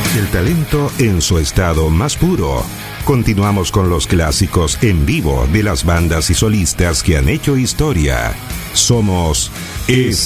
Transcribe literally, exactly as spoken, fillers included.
El talento en su estado más puro. Continuamos con los clásicos en vivo de las bandas y solistas que han hecho historia. Somos Esa